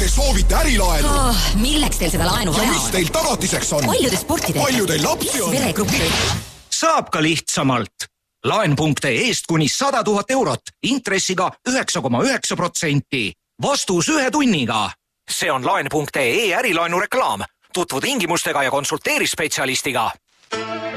Te soovite ärilaenu? Milleks teil seda laenu vaja ja on? mis teil tagatiseks on? Palju te sporti teete? Palju teil lapsi on? Veregrupi. Saab ka lihtsamalt. Laen.ee-st kuni 100 000 eurot, intressiga 9,9%. Vastus 1 tunniga. See on Laen.ee ärilaenu reklaam. Tutvu tingimustega ja konsulteeri spetsialistiga.